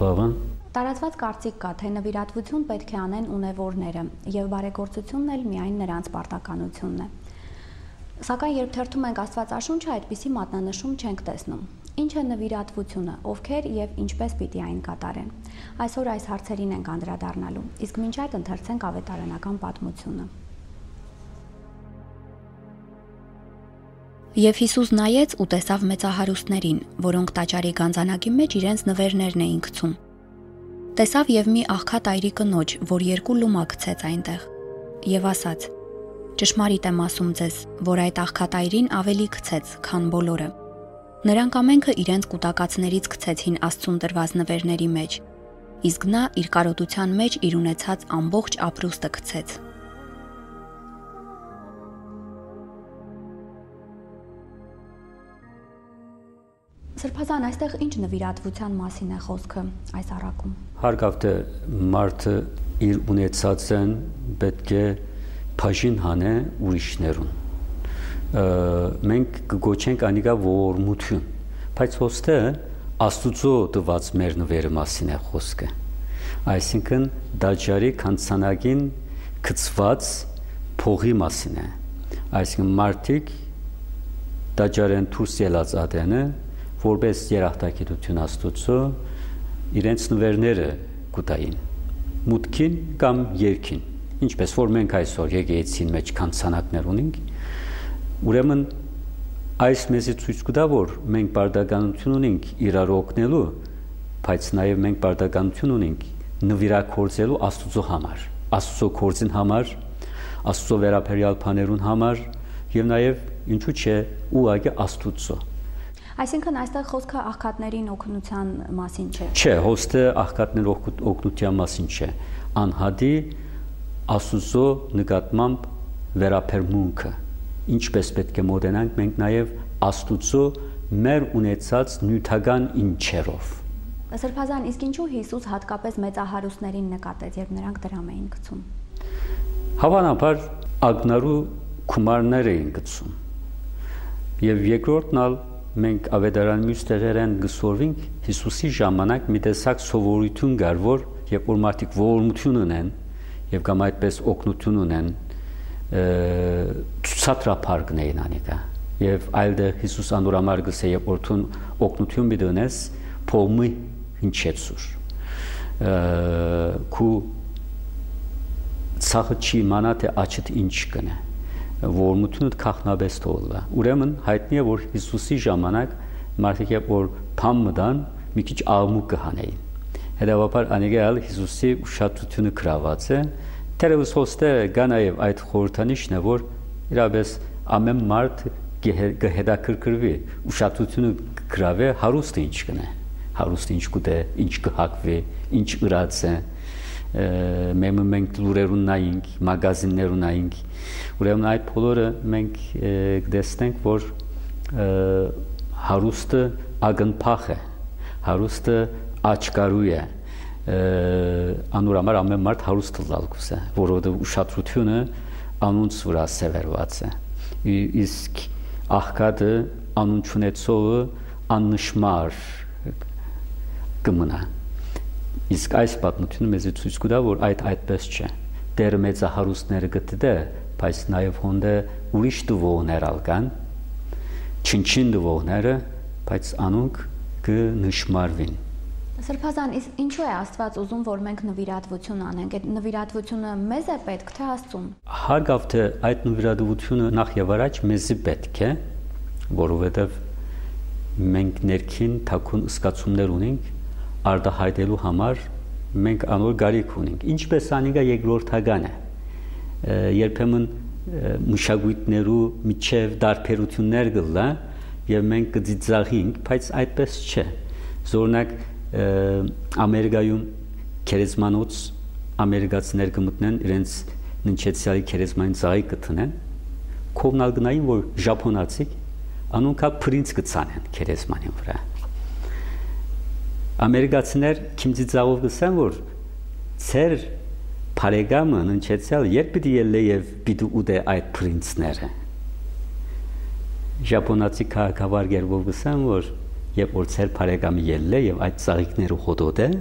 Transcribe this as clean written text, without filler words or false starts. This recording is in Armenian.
Սլավան։ Տարածված կարծիք կա, թե նվիրատվություն պետք է անեն ունևորները եւ բարեգործությունն էլ միայն նրանց պարտականությունն է։ Սակայն երբ թերթում ենք Աստվածաշունչը, այդպիսի մատնանշում չենք տեսնում։ Ինչ է նվիրատվությունը, ովքեր եւ ինչպես պիտի այն կատարեն։ Այսօր այս հարցերին ենք անդրադառնալու, իսկ մինչ այդ ընթերցենք ավետարանական պատմությունը։ Եվ Հիսուս նայեց ու տեսավ մեծահարուստներին, որոնք տաճարի գանձանակի մեջ իրենց նվերներն էին գցում։ Տեսավ եւ մի աղքատ այրի կնոջ, որ 2 լումա գցեց այնտեղ, եւ ասաց. «Ճշմարիտ եմ ասում ձեզ, որ այդ աղքատ այրին ավելի գցեց, քան բոլորը»։ Նրանք ամենքը իրենց կուտակածներից գցեցին Աստծուն տրված նվերների մեջ, իսկ նա իր կարոտության մեջ իր ունեցած ամբողջ ապրուստը գցեց։ Սրբազան, այստեղ ինչ նվիրատվության մասին է խոսքը այս առակում։ Հարգավ թե մարդը իր ունեցածն պետք է բաժին հանե ուրիշներուն։ Մենք կգոչենք անիկա ողորմություն, բայց ոստը Աստուծո տված մեր նվերը մասին է խոսքը։ Այսինքն դաջարի քանցանագին գծված փողի մասին է։ Այսինքն մարդիկ դաջարեն դուրս ելած ադենը որպես երախտագիտություն Աստուծո իրենց նվերները կուտային մուտքին կամ երկին, ինչպես որ մենք այսօր եկեղեցին մեջ քանցանակներ ունենք, ուրեմն այս մեզի ցույց կտա, որ մենք բարդականություն ունենք իրար օգնելու, բայց նաև մենք բարդականություն ունենք նվիրակորձելու Աստուծո համար, Աստուծո կորձին համար, Աստուծո վերաբերյալ բաներուն համար եւ նաև ինչու՞ չէ ուղղակի Աստուծո։ Այսինքն այստեղ խոսքը աղքատներին օգնության մասին չէ։ Չէ, հոստը աղքատներ օգնության մասին չէ։ Անհադի Աստուծո նկատմամբ վերաբերմունքը, ինչպես պետք է մոտենանք մենք նաև Աստուծո մեր ունեցած նյութական ինչերով։ Սրբազան, իսկ ինչու Հիսուս հատկապես մեծահարուստներին նկատեց, երբ նրանք դրամ էին գցում։ Հավանաբար ագնարու գումարներ էին գցում։ Եվ երկրորդն ալ մենք ավետարանի մյուս տեղերեն գսորվենք Հիսուսի ժամանակ մի տեսակ սովորություն կար, որ երբ որ մարդիկ ողորմություն ունեն եւ կամ այդպես օգնություն ունեն, ցուցադրապարկ էին անիկա։ Եվ այլտեղ Հիսուս անորամար գսե երբ որ դու օգնություն բիդոնես, փոմի հնչեցուր։ Քու ցախը չի մանա թե աչդ ինչ կնե։ Ողորմությունը քախնաբես թողլա։ Ուրեմն հայտնի է, որ Հիսուսի ժամանակ մարդիկ երբ որ փամ մտան, մի քիչ աղմուկ կհանեին։ Հետևաբար անիկալ Հիսուսի ուշադրությունը գրաված է։ Տերևս հոստը կա նաև այդ խորհրդանիշն է, որ իրապես ամեն մարդ կհետաքրքրվի, ուշադրությունը գրավե հարուստը ինչ կնե, հարուստը ինչ կուտե, ինչ կհակվի, ինչ ըրած է։ Մենք լուրերուն նայինք, մագազիններուն նայինք, ուրեմն այդ բոլորը մենք կտեսնենք, որ հարուստը ագնփախ է, հարուստը աչկարու է, անորամար ամեն մարդ հարուստ լալ կուզե, որովհետև ուշադրությունը անունց վրա սևերված է, իսկ աղքատը անուն չունեցողը աննշմար կմնա։ Իսկ այս պատմությունը մեզ ցույց կտա, որ այդպես չէ։ Տերը մեծահարուստները գտե, բայց նաև հոնդե ուրիշ դվողներ ալկան, չնչին դվողները, բայց անոնք կնշմարվին։ Սրբազան, իսկ ինչու է Աստված ուզում, որ մենք նվիրատվություն անենք։ Այդ նվիրատվությունը մեզ է պետք, թե Աստծուն։ Հարգավ թե այդ նվիրատվությունը նախ եւ առաջ մեզի պետք է, որովհետեւ մենք ներքին թաքուն զգացումներ ունենք արտահայտելու համար մենք անոր գարիք ունենք։ Ինչպես անիկա երկրորդական է։ Երբեմն մշակույթներու միջև դարբերություններ կլա եւ մենք կծիծաղենք, բայց այդպես չէ։ Զորնակ Ամերիկայում քերեզմանոց ամերիկացիներ կմտնեն իրենց ննչեցյալի քերեզմանին ծաղի կտնեն, կողմնալ գնային, որ ժապոնացիք անոնքա պրինց կցանեն քերեզմանին վրա։ Ամերիկացիներ քիմծիծաղով գսեն, որ ծեր բարեկամը ննչեցյալ երբ պիտի ելլե եւ պիտի ուտե այդ պրինցները։ Ժապոնացի քաղաքավար գերբով գսեն, որ երբ որ ծեր բարեկամը ելլե եւ այդ ծաղիկները հոդոդե